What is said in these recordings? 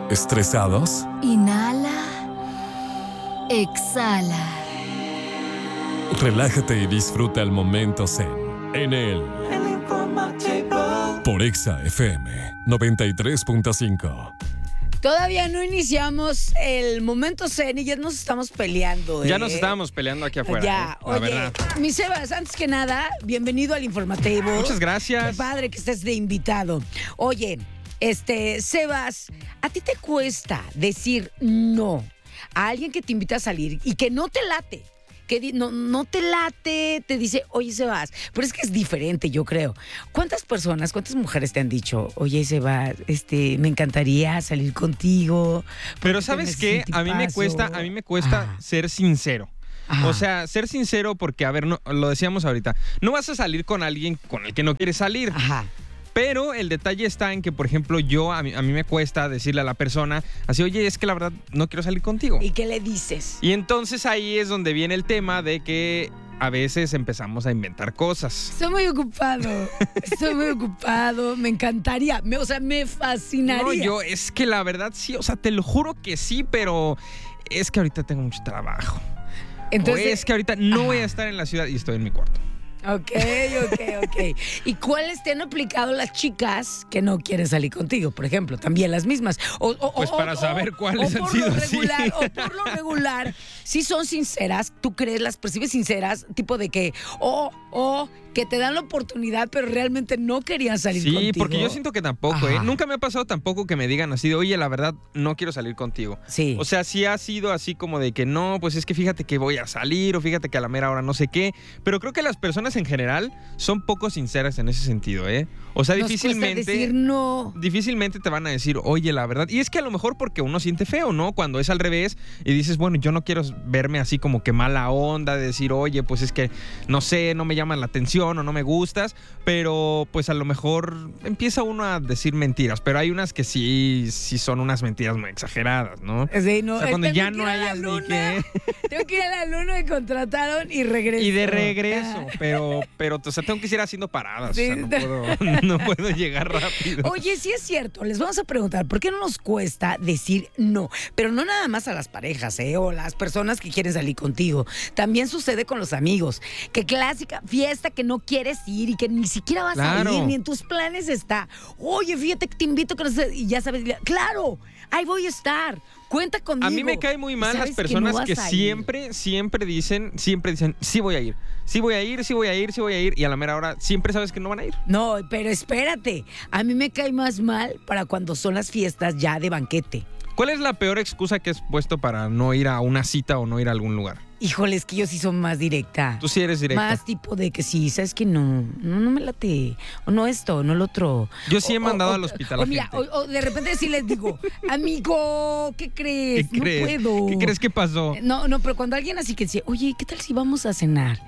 ¿Estresados? Inhala. Exhala. Relájate y disfruta el momento zen en el por Exa FM 93.5. Todavía no iniciamos el momento zen y ya nos estamos peleando. Ya nos estábamos peleando aquí afuera. Ya, la oye, verdad. mi Sebas, antes que nada, bienvenido al Informatable. Muchas gracias. Qué padre que estés de invitado. Oye, Sebas, ¿a ti te cuesta decir no a alguien que te invita a salir y que no te late? Que no te late, te dice, oye, Sebas, pero es que es diferente, yo creo. ¿Cuántas mujeres te han dicho, oye, Sebas, me encantaría salir contigo? Pero ¿sabes qué? A mí me cuesta ser sincero. O sea, ser sincero porque, a ver, no, lo decíamos ahorita, no vas a salir con alguien con el que no quieres salir. Ajá. Pero el detalle está en que, por ejemplo, a mí me cuesta decirle a la persona así, oye, es que la verdad no quiero salir contigo. ¿Y qué le dices? Y entonces ahí es donde viene el tema de que a veces empezamos a inventar cosas. Estoy muy ocupado, me encantaría, me fascinaría. No, es que la verdad sí, o sea, te lo juro que sí, pero es que ahorita tengo mucho trabajo. Entonces, o es que ahorita no voy a estar en la ciudad y estoy en mi cuarto. Ok. ¿Y cuáles te han aplicado las chicas que no quieren salir contigo? Por ejemplo, también las mismas. Pues para saber cuáles han sido así. O por lo regular, si son sinceras, tú crees, las percibes sinceras, tipo de que, que te dan la oportunidad, pero realmente no querían salir contigo. Sí, porque yo siento que tampoco, nunca me ha pasado tampoco que me digan así de, oye, la verdad, no quiero salir contigo. Sí. O sea, sí ha sido así como de que no, pues es que fíjate que voy a salir, o fíjate que a la mera hora no sé qué. Pero creo que las personas en general son poco sinceras en ese sentido, ¿eh? O sea, difícilmente decir no. Difícilmente te van a decir, oye, la verdad. Y es que a lo mejor porque uno siente feo, ¿no? Cuando es al revés y dices, bueno, yo no quiero verme así como que mala onda, de decir, oye, pues es que, no sé, no me llama la atención o no me gustas, pero pues a lo mejor empieza uno a decir mentiras, pero hay unas que sí son unas mentiras muy exageradas, ¿no? Sí, no, o sea, cuando ya no hayas ni qué. Tengo que ir a la luna, me contrataron y regreso. Y de regreso, pero o sea, tengo que ir haciendo paradas, sí. O sea, no puedo llegar rápido. Oye, sí es cierto, les vamos a preguntar, ¿por qué no nos cuesta decir no? Pero no nada más a las parejas, o las personas que quieren salir contigo. También sucede con los amigos. Que clásica fiesta que no quieres ir y que ni siquiera vas a ir, ni en tus planes está. Oye, fíjate que te invito, y ya sabes, claro, ahí voy a estar. Cuenta conmigo. A mí me cae muy mal las personas que siempre dicen, sí voy a ir. Sí voy a ir, y a la mera hora siempre sabes que no van a ir. No, pero espérate, a mí me cae más mal para cuando son las fiestas ya de banquete. ¿Cuál es la peor excusa que has puesto para no ir a una cita o no ir a algún lugar? Híjole, es que yo sí soy más directa. Tú sí eres directa. Más tipo de que sí, sabes que no me late. O no esto, no lo otro. Yo sí he mandado al hospital a gente. Mira, o de repente sí les digo, amigo, ¿qué crees? ¿Qué crees? No puedo. ¿Qué crees que pasó? No, pero cuando alguien así que dice, oye, ¿qué tal si vamos a cenar?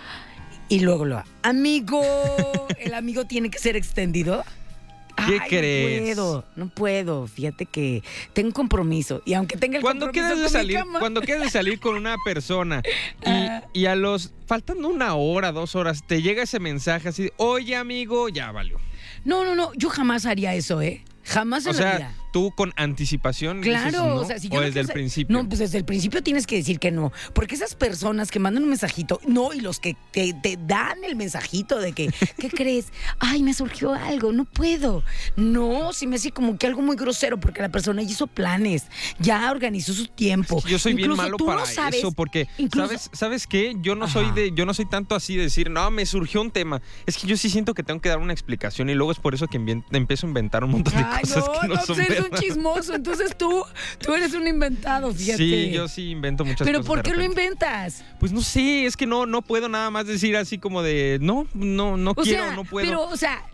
Y luego amigo, el amigo tiene que ser extendido. ¿Qué crees? No puedo. Fíjate que tengo un compromiso. Y aunque tenga el compromiso cuando quedas de salir con una persona y faltando 1 hora, 2 horas, te llega ese mensaje así de, oye, amigo, ya valió. No, yo jamás haría eso, Jamás en la vida. Tú con anticipación claro, dices no, o sea, si yo desde el principio. No, pues desde el principio tienes que decir que no. Porque esas personas que mandan un mensajito, no, y los que te dan el mensajito de que, ¿qué crees? Ay, me surgió algo, no puedo. No, si me hace como que algo muy grosero, porque la persona ya hizo planes, ya organizó su tiempo. Es que yo soy bien malo para eso, porque, ¿sabes qué? Yo no soy tanto así de decir, no, me surgió un tema. Es que yo sí siento que tengo que dar una explicación y luego es por eso que empiezo a inventar un montón de cosas que no son verdad. Eres un chismoso, entonces tú eres un inventado, fíjate. Sí, yo sí invento muchas cosas. ¿Pero por qué lo inventas? Pues no sé, es que no puedo nada más decir así como de, no quiero, no puedo. Pero, o sea,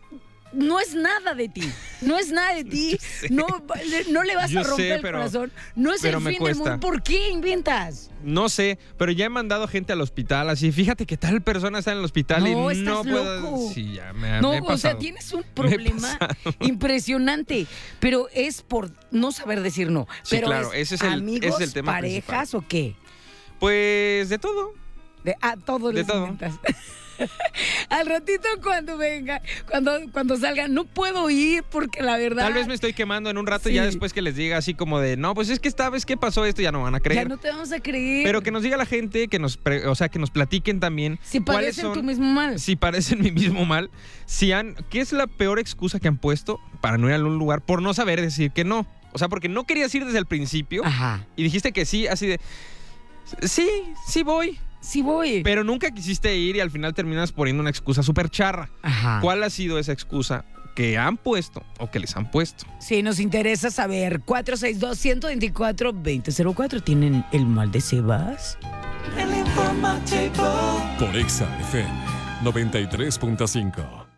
no es nada de ti. No es nada de ti. No le vas a romper el corazón. No es el fin del mundo. ¿Por qué inventas? No sé, pero ya he mandado gente al hospital así. Fíjate que tal persona está en el hospital y no puedo. Loco. Sí, ya me he pasado. O sea, tienes un problema impresionante. Pero es por no saber decir no. Sí, pero claro, ese es el tema parejas principal. ¿O qué? Pues de todo. Todos de les todo. inventas. Al ratito cuando venga, cuando salga, no puedo ir porque la verdad... Tal vez me estoy quemando en un rato y Sí. ya después que les diga así como de, no, pues es que esta vez que pasó esto ya no van a creer. Ya no te vamos a creer. Pero que nos diga la gente, que nos platiquen también. Si cuáles padecen son- tu mismo mal. Si parecen mi mismo mal. ¿Qué es la peor excusa que han puesto para no ir a algún lugar por no saber decir que no? O sea, porque no querías ir desde el principio Ajá. y dijiste que sí, así de, sí voy. Sí voy. Pero nunca quisiste ir y al final terminas poniendo una excusa súper charra. Ajá. ¿Cuál ha sido esa excusa que han puesto o que les han puesto? Sí, nos interesa saber. 462-124-2004. ¿Tienen el mal de Sebas? Por Exa FM 93.5.